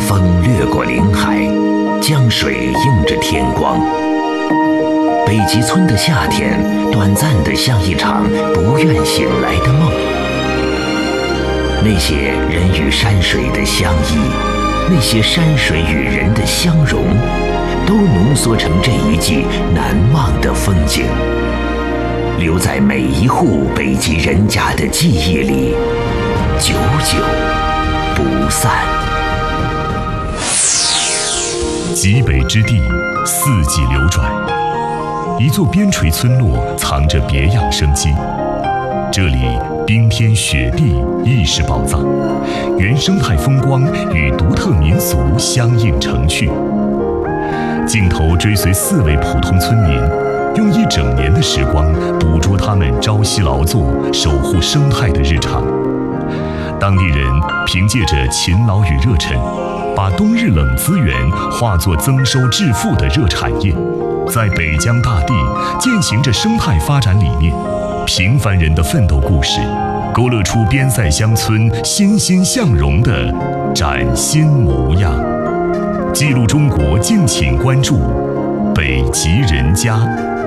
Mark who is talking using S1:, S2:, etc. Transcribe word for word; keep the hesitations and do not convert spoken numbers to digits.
S1: 风掠过林海，江水映着天光。北极村的夏天，短暂的像一场不愿醒来的梦。那些人与山水的相依，那些山水与人的相融，都浓缩成这一季难忘的风景，留在每一户北极人家的记忆里，久久不散。
S2: 极北之地，四季流转，一座边陲村落藏着别样生机。这里冰天雪地亦是宝藏，原生态风光与独特民俗相映成趣。镜头追随四位普通村民，用一整年的时光捕捉他们朝夕劳作、守护生态的日常。当地人凭借着勤劳与热忱，把冬日冷资源化作增收致富的热产业，在北疆大地践行着生态发展理念。平凡人的奋斗故事，勾勒出边塞乡村欣欣向荣的崭新模样。记录中国，敬请关注北极人家。